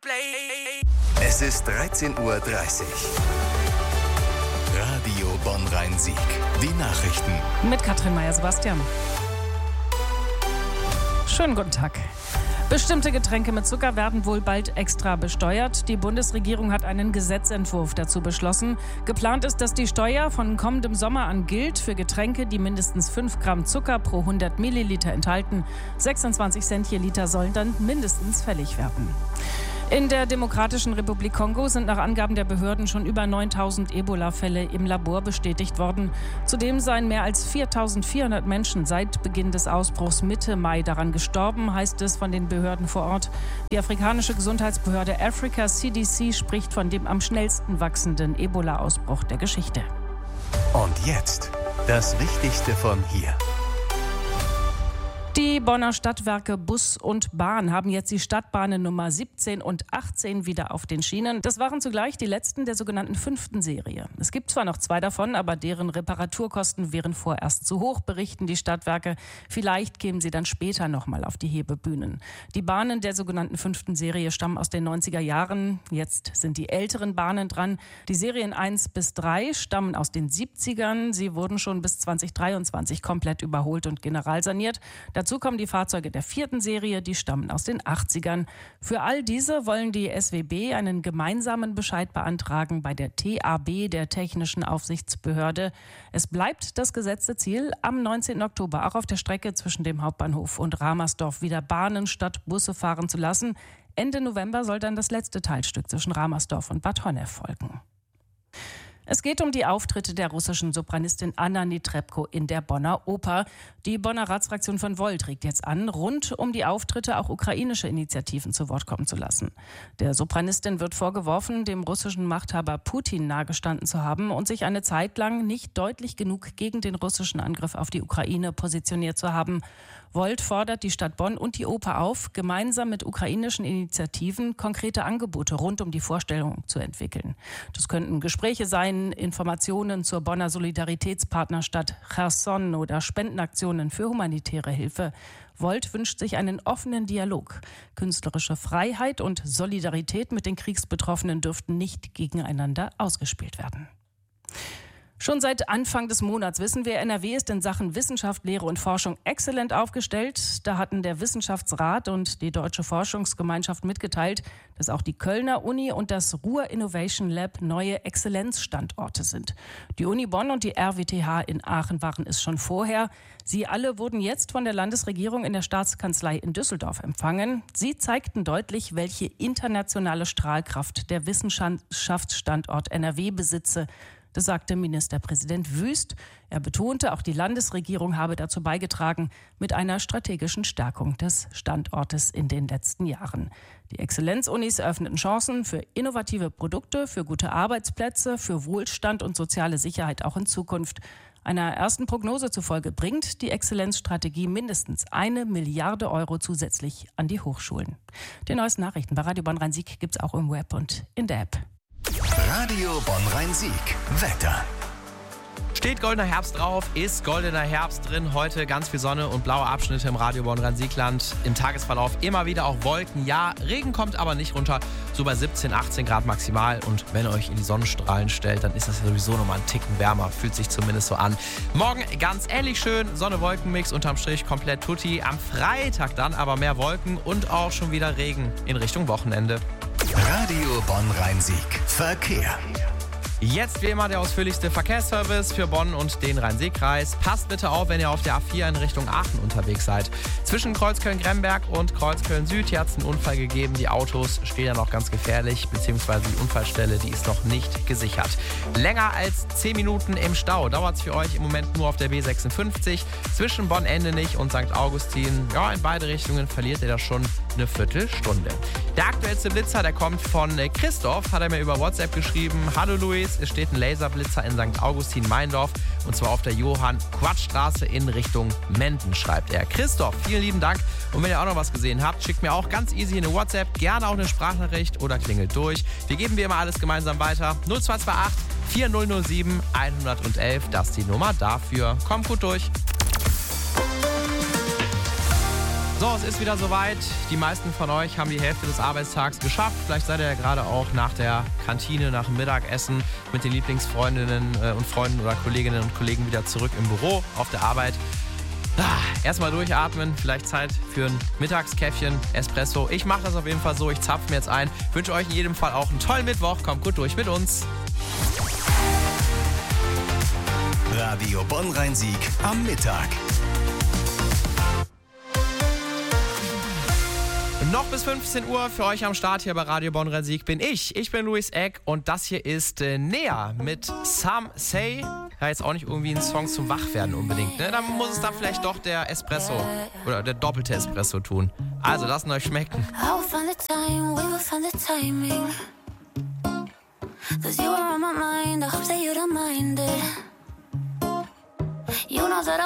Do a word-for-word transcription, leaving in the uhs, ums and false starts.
Es ist dreizehn Uhr dreißig. Radio Bonn-Rhein-Sieg. Die Nachrichten. Mit Katrin Meyer-Sebastian. Schönen guten Tag. Bestimmte Getränke mit Zucker werden wohl bald extra besteuert. Die Bundesregierung hat einen Gesetzentwurf dazu beschlossen. Geplant ist, dass die Steuer von kommendem Sommer an gilt für Getränke, die mindestens fünf Gramm Zucker pro hundert Milliliter enthalten. sechsundzwanzig Cent je Liter sollen dann mindestens fällig werden. In der Demokratischen Republik Kongo sind nach Angaben der Behörden schon über neuntausend Ebola-Fälle im Labor bestätigt worden. Zudem seien mehr als viertausendvierhundert Menschen seit Beginn des Ausbruchs Mitte Mai daran gestorben, heißt es von den Behörden vor Ort. Die afrikanische Gesundheitsbehörde Africa C D C spricht von dem am schnellsten wachsenden Ebola-Ausbruch der Geschichte. Und jetzt das Wichtigste von hier. Die Bonner Stadtwerke Bus und Bahn haben jetzt die Stadtbahnen Nummer siebzehn und achtzehn wieder auf den Schienen. Das waren zugleich die letzten der sogenannten fünften Serie. Es gibt zwar noch zwei davon, aber deren Reparaturkosten wären vorerst zu hoch, berichten die Stadtwerke. Vielleicht kämen sie dann später nochmal auf die Hebebühnen. Die Bahnen der sogenannten fünften Serie stammen aus den neunziger Jahren. Jetzt sind die älteren Bahnen dran. Die Serien eins bis drei stammen aus den siebzigern. Sie wurden schon bis zweitausenddreiundzwanzig komplett überholt und generalsaniert. Dazu kommen die Fahrzeuge der vierten Serie, die stammen aus den achtzigern. Für all diese wollen die S W B einen gemeinsamen Bescheid beantragen bei der T A B, der Technischen Aufsichtsbehörde. Es bleibt das gesetzte Ziel, am neunzehnten Oktober auch auf der Strecke zwischen dem Hauptbahnhof und Ramersdorf wieder Bahnen statt Busse fahren zu lassen. Ende November soll dann das letzte Teilstück zwischen Ramersdorf und Bad Honnef folgen. Es geht um die Auftritte der russischen Sopranistin Anna Netrebko in der Bonner Oper. Die Bonner Ratsfraktion von Volt regt jetzt an, rund um die Auftritte auch ukrainische Initiativen zu Wort kommen zu lassen. Der Sopranistin wird vorgeworfen, dem russischen Machthaber Putin nahegestanden zu haben und sich eine Zeit lang nicht deutlich genug gegen den russischen Angriff auf die Ukraine positioniert zu haben. Volt fordert die Stadt Bonn und die Oper auf, gemeinsam mit ukrainischen Initiativen konkrete Angebote rund um die Vorstellung zu entwickeln. Das könnten Gespräche sein, Informationen zur Bonner Solidaritätspartnerstadt Cherson oder Spendenaktionen für humanitäre Hilfe. Volt wünscht sich einen offenen Dialog. Künstlerische Freiheit und Solidarität mit den Kriegsbetroffenen dürften nicht gegeneinander ausgespielt werden. Schon seit Anfang des Monats wissen wir, N R W ist in Sachen Wissenschaft, Lehre und Forschung exzellent aufgestellt. Da hatten der Wissenschaftsrat und die Deutsche Forschungsgemeinschaft mitgeteilt, dass auch die Kölner Uni und das Ruhr Innovation Lab neue Exzellenzstandorte sind. Die Uni Bonn und die R W T H in Aachen waren es schon vorher. Sie alle wurden jetzt von der Landesregierung in der Staatskanzlei in Düsseldorf empfangen. Sie zeigten deutlich, welche internationale Strahlkraft der Wissenschaftsstandort N R W besitze. Das sagte Ministerpräsident Wüst. Er betonte, auch die Landesregierung habe dazu beigetragen mit einer strategischen Stärkung des Standortes in den letzten Jahren. Die Exzellenzunis eröffneten Chancen für innovative Produkte, für gute Arbeitsplätze, für Wohlstand und soziale Sicherheit auch in Zukunft. Einer ersten Prognose zufolge bringt die Exzellenzstrategie mindestens eine Milliarde Euro zusätzlich an die Hochschulen. Die neuesten Nachrichten bei Radio Bonn-Rhein-Sieg gibt es auch im Web und in der App. Radio Bonn-Rhein-Sieg. Wetter. Steht goldener Herbst drauf, ist goldener Herbst drin. Heute ganz viel Sonne und blaue Abschnitte im Radio Bonn-Rhein-Siegland. Im Tagesverlauf immer wieder auch Wolken. Ja, Regen kommt aber nicht runter. So bei siebzehn, achtzehn Grad maximal. Und wenn ihr euch in die Sonnenstrahlen stellt, dann ist das sowieso nochmal ein Ticken wärmer. Fühlt sich zumindest so an. Morgen ganz ähnlich schön. Sonne-Wolken-Mix unterm Strich komplett tutti. Am Freitag dann aber mehr Wolken und auch schon wieder Regen in Richtung Wochenende. Radio Bonn-Rhein-Sieg. Verkehr. Jetzt wie immer der ausführlichste Verkehrsservice für Bonn und den Rhein-Sieg-Kreis. Passt bitte auf, wenn ihr auf der A vier in Richtung Aachen unterwegs seid. Zwischen Kreuzköln-Gremberg und Kreuzköln-Süd hier hat es einen Unfall gegeben. Die Autos stehen ja noch ganz gefährlich, beziehungsweise die Unfallstelle, die ist noch nicht gesichert. Länger als zehn Minuten im Stau dauert es für euch im Moment nur auf der B sechsundfünfzig. Zwischen Bonn-Endenich und Sankt Augustin, ja, in beide Richtungen verliert ihr das schon eine Viertelstunde. Der aktuellste Blitzer, der kommt von Christoph, hat er mir über WhatsApp geschrieben. Hallo Luis, es steht ein Laserblitzer in Sankt Augustin-Meindorf und zwar auf der Johann-Quatsch-Straße in Richtung Menden, schreibt er. Christoph, vielen lieben Dank. Und wenn ihr auch noch was gesehen habt, schickt mir auch ganz easy eine WhatsApp, gerne auch eine Sprachnachricht oder klingelt durch. Wir geben wie immer alles gemeinsam weiter. null zwei zwei acht vier null null sieben eins eins eins, das ist die Nummer dafür. Kommt gut durch. So, es ist wieder soweit. Die meisten von euch haben die Hälfte des Arbeitstags geschafft. Vielleicht seid ihr ja gerade auch nach der Kantine, nach dem Mittagessen mit den Lieblingsfreundinnen und Freunden oder Kolleginnen und Kollegen wieder zurück im Büro, auf der Arbeit. Ah, erstmal durchatmen, vielleicht Zeit für ein Mittagskäffchen, Espresso. Ich mache das auf jeden Fall so, ich zapfe mir jetzt ein. Wünsche euch in jedem Fall auch einen tollen Mittwoch. Kommt gut durch mit uns. Radio Bonn-Rhein-Sieg am Mittag. Noch bis fünfzehn Uhr für euch am Start hier bei Radio Bonn-Rhein-Sieg bin ich. Ich bin Luis Eck und das hier ist äh, Nea mit Some Say. Ja, jetzt auch nicht irgendwie ein Song zum Wachwerden unbedingt. Ne? Dann muss es dann vielleicht doch der Espresso oder der doppelte Espresso tun. Also lasst euch schmecken.